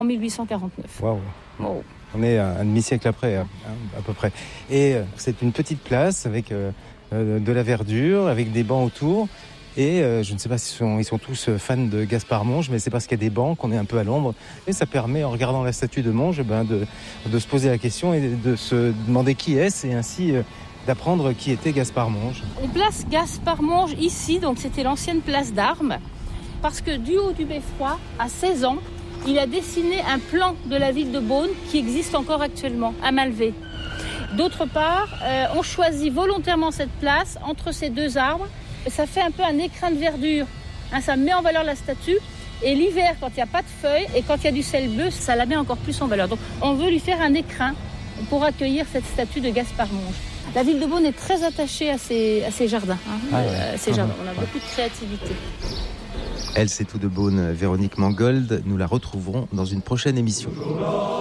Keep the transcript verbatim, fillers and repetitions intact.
en mille huit cent quarante-neuf. Waouh. Oh. On est un demi-siècle après, à, à peu près. Et c'est une petite place avec euh, de la verdure, avec des bancs autour. Et euh, je ne sais pas s'ils sont, ils sont tous fans de Gaspard Monge, mais c'est parce qu'il y a des bancs qu'on est un peu à l'ombre. Et ça permet, en regardant la statue de Monge, ben de, de se poser la question et de se demander qui est-ce, et ainsi euh, d'apprendre qui était Gaspard Monge. On place Gaspard Monge ici, donc c'était l'ancienne place d'armes, parce que du haut du beffroi, à seize ans, il a dessiné un plan de la ville de Beaune qui existe encore actuellement, à main levée. D'autre part, euh, on choisit volontairement cette place entre ces deux arbres. Ça fait un peu un écrin de verdure, hein, ça met en valeur la statue. Et l'hiver, quand il n'y a pas de feuilles et quand il y a du sel bleu, ça la met encore plus en valeur. Donc on veut lui faire un écrin pour accueillir cette statue de Gaspard Monge. La ville de Beaune est très attachée à ses, à ses jardins. Hein, ah ouais. euh, ses jardins. On a beaucoup de créativité. Elle, c'est tout de Beaune. Véronique Mangold, nous la retrouverons dans une prochaine émission.